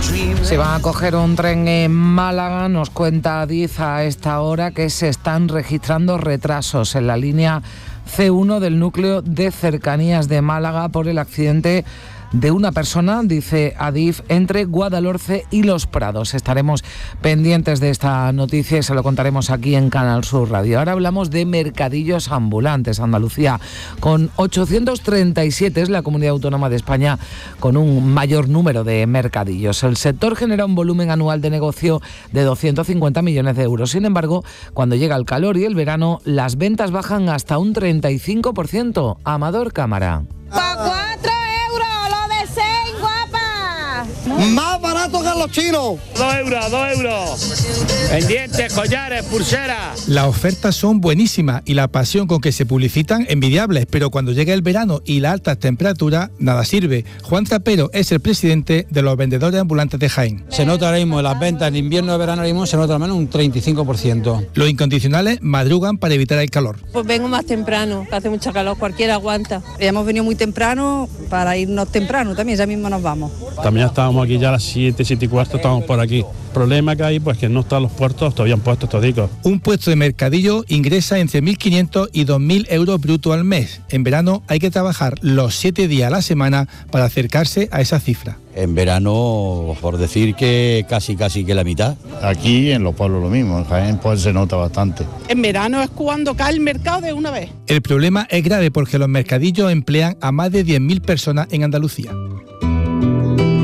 Se van a coger un tren en Málaga, nos cuenta Adif a esta hora que se están registrando retrasos en la línea C1 del núcleo de cercanías de Málaga por el accidente de una persona, dice Adif, entre Guadalhorce y Los Prados. Estaremos pendientes de esta noticia y se lo contaremos aquí en Canal Sur Radio. Ahora hablamos de mercadillos ambulantes. Andalucía, con 837, es la comunidad autónoma de España con un mayor número de mercadillos. El sector genera un volumen anual de negocio de 250 millones de euros. Sin embargo, cuando llega el calor y el verano, las ventas bajan hasta un 35%. Amador Cámara. ¡Pa' 4 euros! ¡Lo de 6, guapa! ¡Más barato que los chinos! 2 euros. Pendientes, collares, pulseras. Las ofertas son buenísimas y la pasión con que se publicitan envidiables, pero cuando llega el verano y las altas temperaturas, nada sirve. Juan Trapero es el presidente de los vendedores ambulantes de Jaén. Se nota ahora mismo en las ventas en invierno y verano, ahora mismo se nota al menos un 35%. Los incondicionales madrugan para evitar el calor. Pues vengo más temprano, hace mucha calor, cualquiera aguanta. Hemos venido muy temprano para irnos temprano también, ya mismo nos vamos. También estábamos aquí ya a las 7, 7 y cuarto, estamos por aquí. El problema que hay, pues que no están los puertos todavía puestos todicos. Un puesto de mercadillo ingresa entre 1.500 y 2.000 euros brutos al mes. En verano hay que trabajar los 7 días a la semana para acercarse a esa cifra. En verano, por decir que casi que la mitad. Aquí en los pueblos lo mismo, en Jaén pues se nota bastante. En verano es cuando cae el mercado de una vez. El problema es grave porque los mercadillos emplean a más de 10.000 personas en Andalucía.